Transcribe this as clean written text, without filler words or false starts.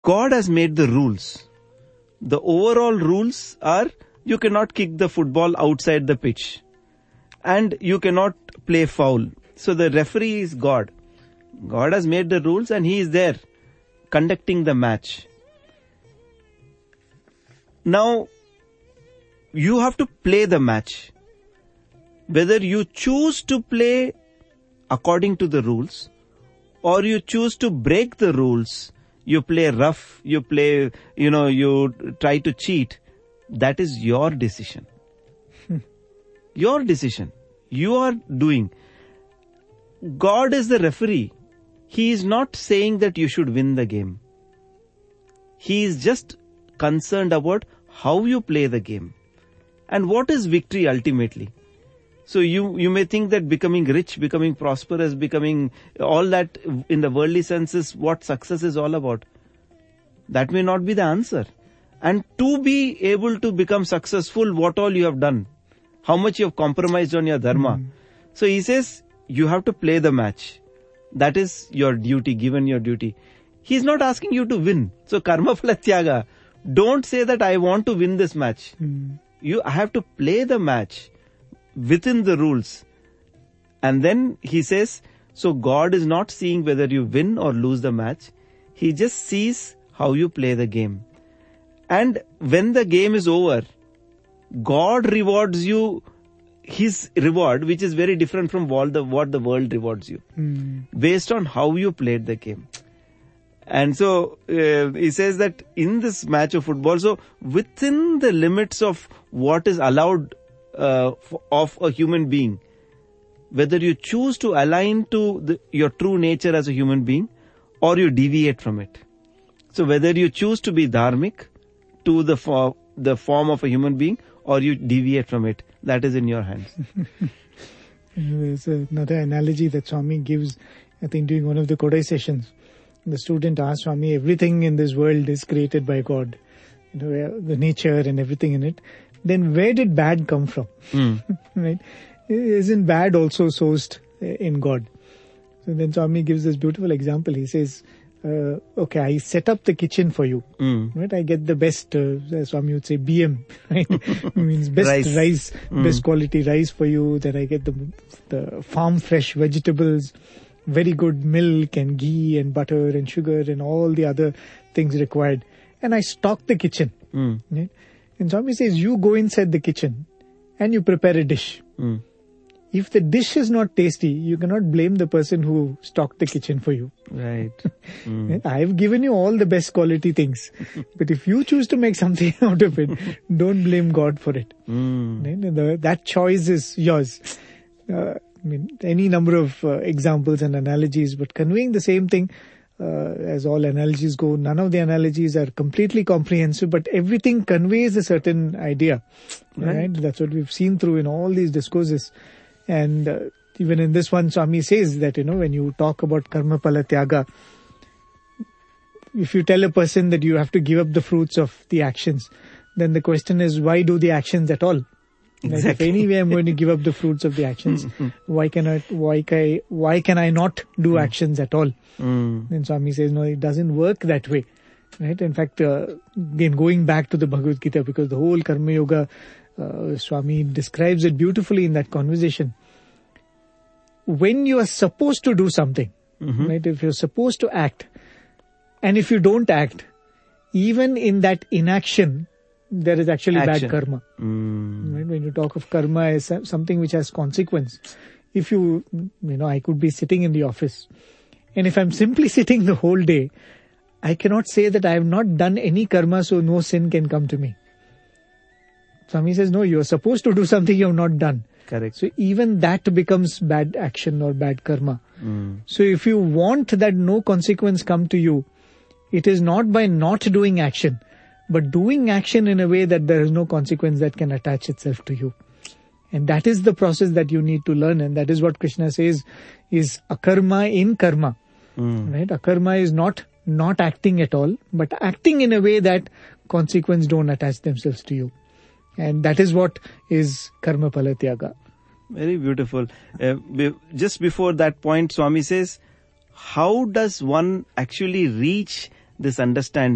God has made the rules. The overall rules are you cannot kick the football outside the pitch. And you cannot play foul. So the referee is God. God has made the rules and He is there conducting the match. Now, you have to play the match. Whether you choose to play according to the rules or you choose to break the rules, you play rough, you play, you try to cheat, that is your decision. Your decision. You are doing. God is the referee. He is not saying that you should win the game. He is just concerned about how you play the game. And what is victory ultimately? So you may think that becoming rich, becoming prosperous, becoming all that in the worldly sense is what success is all about. That may not be the answer. And to be able to become successful, what all you have done, how much you have compromised on your dharma. So he says, you have to play the match. That is your duty, given your duty. He's not asking you to win. So karma phala tyaga. Don't say that I want to win this match. I have to play the match within the rules. And then he says, so God is not seeing whether you win or lose the match. He just sees how you play the game. And when the game is over, God rewards you His reward, which is very different from what the world rewards you, based on how you played the game. And so he says that in this match of football, so within the limits of what is allowed of a human being, whether you choose to align to your true nature as a human being or you deviate from it. So whether you choose to be dharmic to the form of a human being or you deviate from it, that is in your hands. There's another analogy that Swami gives, I think during one of the Kodai sessions. The student asked Swami, everything in this world is created by God, the nature and everything in it. Then where did bad come from? Right? Isn't bad also sourced in God? So then Swami gives this beautiful example. He says, okay, I set up the kitchen for you. Right? I get the best, as Swami would say, BM, right? It means best rice, best quality rice for you. Then I get the farm fresh vegetables, very good milk and ghee and butter and sugar and all the other things required. And I stock the kitchen. Right? And Swami says, you go inside the kitchen and you prepare a dish. If the dish is not tasty, you cannot blame the person who stocked the kitchen for you. Right. I've given you all the best quality things. But if you choose to make something out of it, don't blame God for it. Right? That choice is yours. Any number of examples and analogies, but conveying the same thing, as all analogies go, none of the analogies are completely comprehensive, but everything conveys a certain idea. Right? That's what we've seen through in all these discourses. And even in this one, Swami says that, when you talk about karma phala tyaga, if you tell a person that you have to give up the fruits of the actions, then the question is, why do the actions at all? Exactly. If anyway I'm going to give up the fruits of the actions, why can I not do actions at all? And Swami says, no, it doesn't work that way. Right? In fact, again, going back to the Bhagavad Gita, because the whole Karma Yoga, Swami describes it beautifully in that conversation. When you are supposed to do something, right? If you're supposed to act, and if you don't act, even in that inaction, there is actually bad karma. Right? When you talk of karma as something which has consequence, if I could be sitting in the office, and if I'm simply sitting the whole day, I cannot say that I have not done any karma, so no sin can come to me. Swami says, no, you are supposed to do something you have not done. Correct. So even that becomes bad action or bad karma. So if you want that no consequence come to you, it is not by not doing action, but doing action in a way that there is no consequence that can attach itself to you. And that is the process that you need to learn. And that is what Krishna says is akarma in karma. Right? Akarma is not acting at all, but acting in a way that consequence don't attach themselves to you. And that is what is karma phala tyaga. Very beautiful. Just before that point, Swami says, how does one actually reach this understanding?